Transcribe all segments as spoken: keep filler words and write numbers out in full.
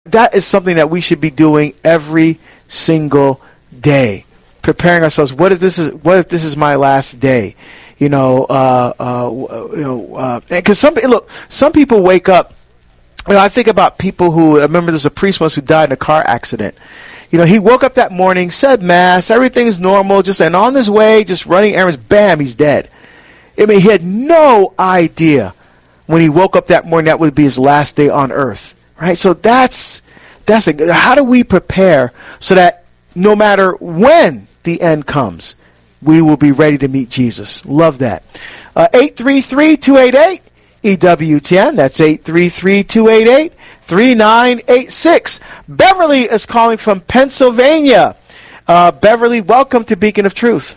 that is something that we should be doing every single day, preparing ourselves. What if this is what if this is my last day? You know, uh, uh, you know, uh, because some look, some people wake up. You know, I think about people who I remember. There's a priest once who died in a car accident. You know, he woke up that morning, said mass, everything's normal, just and on his way, just running errands. Bam, he's dead. I mean, he had no idea when he woke up that morning that would be his last day on earth, right? So that's that's a, how do we prepare so that no matter when the end comes, we will be ready to meet Jesus. Love that. Uh, eight three three, two eight eight, E W T N. That's eight three three, two eight eight, three nine eight six. Beverly is calling from Pennsylvania. Uh, Beverly, welcome to Beacon of Truth.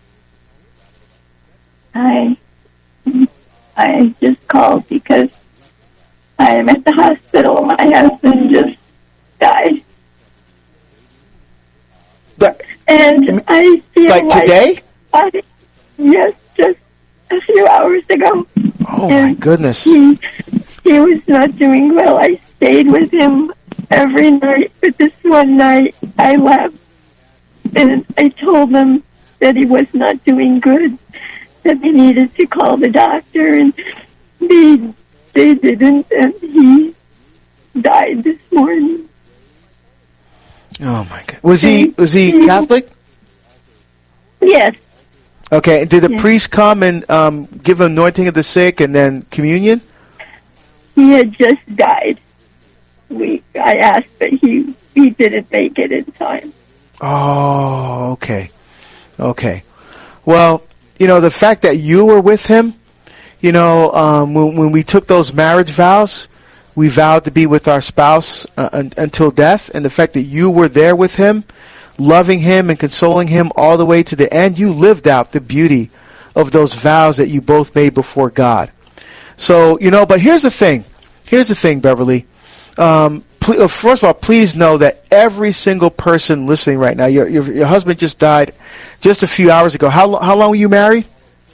Hi. I just called because I am at the hospital. My husband just died. But, and I feel like, like today? I, yes, just a few hours ago. Oh, and my goodness. He, he was not doing well. I stayed with him every night, but this one night I left. And I told him that he was not doing good, that they needed to call the doctor, and they, they didn't, and he died this morning. Oh my God! Was he was he Catholic? Yes. Okay. Did the yes. priest come and um, give anointing of the sick and then communion? He had just died. We I asked, but he he didn't make it in time. Oh, okay, okay. Well, you know, the fact that you were with him, you know, um, when, when we took those marriage vows, we vowed to be with our spouse uh, un- until death. And the fact that you were there with him, loving him and consoling him all the way to the end, you lived out the beauty of those vows that you both made before God. So, you know, but here's the thing. Here's the thing, Beverly. Um, pl- first of all, please know that every single person listening right now, your, your, your husband just died just a few hours ago. How, how long were you married?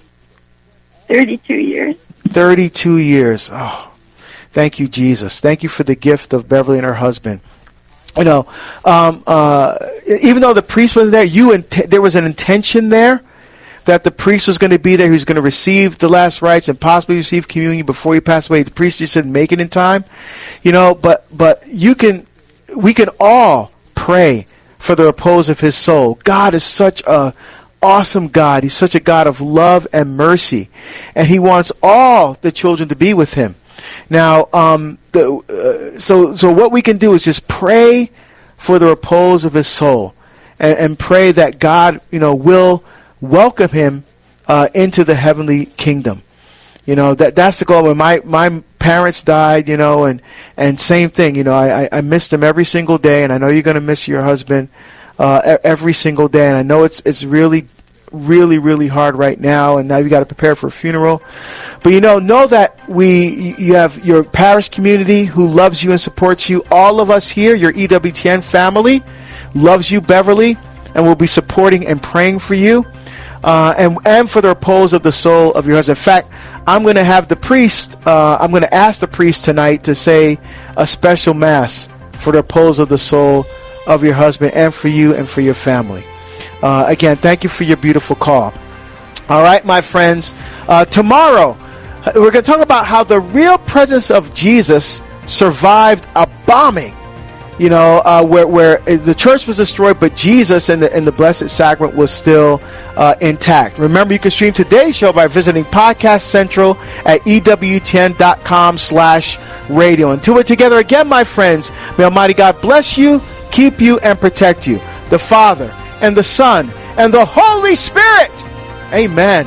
thirty-two years. thirty-two years. Oh, thank you, Jesus. Thank you for the gift of Beverly and her husband. You know, um, uh, even though the priest wasn't there, you int- there was an intention there that the priest was going to be there. He was going to receive the last rites and possibly receive communion before he passed away. The priest just didn't make it in time. You know, but but you can, we can all pray for the repose of his soul. God is such a awesome God. He's such a God of love and mercy, and he wants all the children to be with him. Now, um, the, uh, so so what we can do is just pray for the repose of his soul, and, and pray that God, you know, will welcome him uh, into the heavenly kingdom. You know, that that's the goal. When my my parents died, you know, and and same thing. You know, I I, I missed them every single day, and I know you're going to miss your husband uh, every single day, and I know it's it's really. really, really hard right now, and now you got to prepare for a funeral. But you know, know that we, you have your parish community who loves you and supports you. All of us here, your E W T N family, loves you, Beverly, and will be supporting and praying for you, uh, and and for the repose of the soul of your husband. In fact, I'm going to have the priest. Uh, I'm going to ask the priest tonight to say a special mass for the repose of the soul of your husband, and for you and for your family. Uh, again, thank you for your beautiful call. All right, my friends. Uh, tomorrow, we're going to talk about how the real presence of Jesus survived a bombing. You know, uh, where where the church was destroyed, but Jesus and the and the Blessed Sacrament was still uh, intact. Remember, you can stream today's show by visiting Podcast Central at E W T N dot com slash radio. Until we're together again, my friends, may Almighty God bless you, keep you, and protect you. The Father, and the Son, and the Holy Spirit. Amen.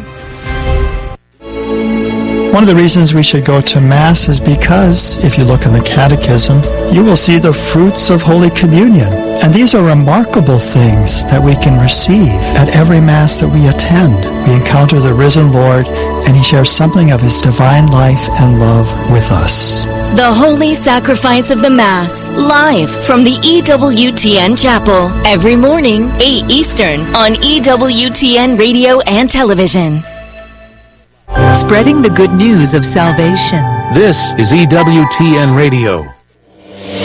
One of the reasons we should go to Mass is because, if you look in the Catechism, you will see the fruits of Holy Communion. And these are remarkable things that we can receive at every Mass that we attend. We encounter the risen Lord, and he shares something of his divine life and love with us. The Holy Sacrifice of the Mass, live from the E W T N Chapel, every morning, eight Eastern, on E W T N Radio and Television. Spreading the good news of salvation. This is E W T N Radio.